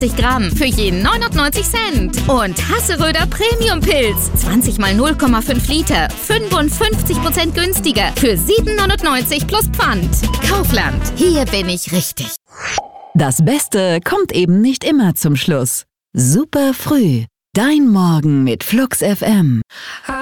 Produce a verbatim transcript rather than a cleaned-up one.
Gramm für je neunundneunzig Cent. Und Hasseröder Premium-Pilz, zwanzig mal null Komma fünf Liter, fünfundfünfzig Prozent günstiger für sieben neunundneunzig plus Pfand. Kaufland, hier bin ich richtig. Das Beste kommt eben nicht immer zum Schluss. Super früh. Dein Morgen mit Flux F M.